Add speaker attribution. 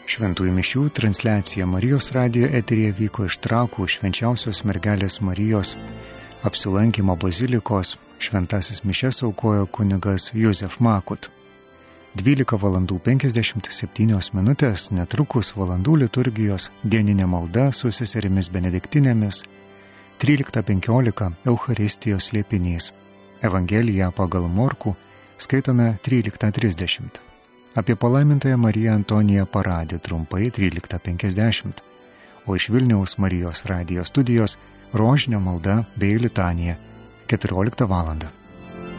Speaker 1: Šventųjų mišių transliacija Marijos radijo eteryje vyko iš Trakų Švenčiausios mergelės Marijos apsilankymo bazilikos. Šventasis mišias aukojo kunigas Jozef Makut. 12:57 netrukus valandų liturgijos dieninė malda su seserimis benediktinėmis, 13:15 Eucharistijos slėpinys. Evangeliją pagal Morkų skaitome 13:30. Apie palaimintąją Mariją Antoniją Paradį trumpai 13:50. O iš Vilniaus Marijos radijo studijos rožinio malda bei litanija 14 val.